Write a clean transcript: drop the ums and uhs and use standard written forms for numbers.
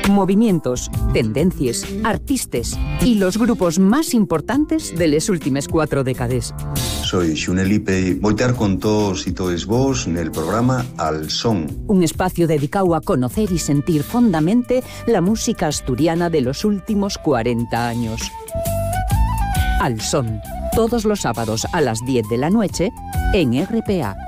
movimientos, tendencias, artistas y los grupos más importantes de las últimas 4 décadas. Soy Xunelipe y voy a estar con todos y todos vos en el programa Al Son. Un espacio dedicado a conocer y sentir fondamente la música asturiana de los últimos 40 años. Al Son, todos los sábados a las 10 de la noche en RPA.